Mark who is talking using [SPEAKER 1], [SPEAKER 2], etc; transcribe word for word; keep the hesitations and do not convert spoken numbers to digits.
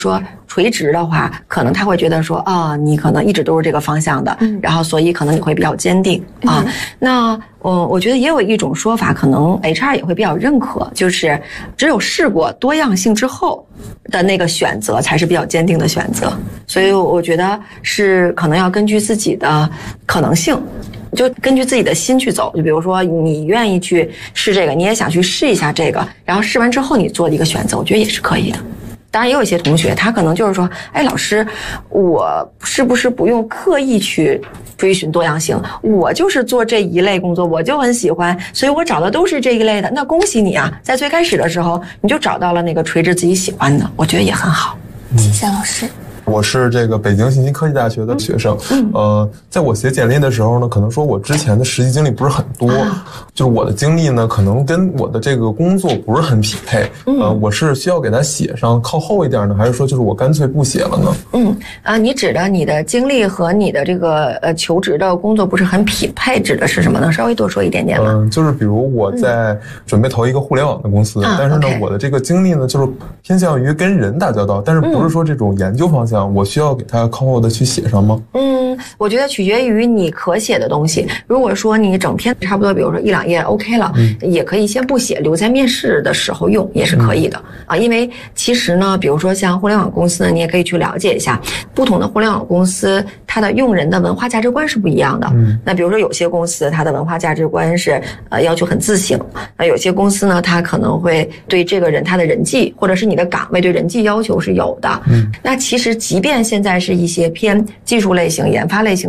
[SPEAKER 1] 说垂直的话，可能他会觉得说啊，你可能一直都是这个方向的，嗯、然后所以可能你会比较坚定啊。嗯、那我我觉得也有一种说法，可能 H R 也会比较认可，就是只有试过多样性之后的那个选择才是比较坚定的选择。所以我觉得是可能要根据自己的可能性。就根据自己的心去走，就比如说你愿意去试这个，你也想去试一下这个，然后试完之后你做一个选择，我觉得也是可以的。当然也有一些同学他可能就是说，哎，老师，我是不是不用刻意去追寻多样性，我就是做这一类工作我就很喜欢，所以我找的都是这一类的。那恭喜你啊，在最开始的时候你就找到了那个垂直自己喜欢的，我觉得也很好。
[SPEAKER 2] 谢谢老师。
[SPEAKER 3] 我是这个北京信息科技大学的学生，嗯，呃，在我写简历的时候呢，可能说我之前的实习经历不是很多，啊、就是我的经历呢，可能跟我的这个工作不是很匹配，嗯、呃，我是需要给它写上靠后一点呢，还是说就是我干脆不写了呢？
[SPEAKER 1] 嗯，啊，你指的你的经历和你的这个呃求职的工作不是很匹配，指的是什么呢？稍微多说一点点吗？
[SPEAKER 3] 嗯，就是比如我在准备投一个互联网的公司，嗯、但是呢， okay. 我的这个经历呢，就是偏向于跟人打交道，但是不是说这种研究方向。嗯我需要给它靠后的去写上吗？
[SPEAKER 1] 嗯，我觉得取决于你可写的东西。如果说你整篇差不多，比如说一两页 OK 了，嗯、也可以先不写，留在面试的时候用也是可以的、嗯、啊。因为其实呢，比如说像互联网公司呢，你也可以去了解一下不同的互联网公司，它的用人的文化价值观是不一样的。嗯，那比如说有些公司它的文化价值观是呃要求很自省，那有些公司呢，它可能会对这个人他的人际或者是你的岗位对人际要求是有的。嗯，那其实。即便现在是一些偏技术类型、研发类型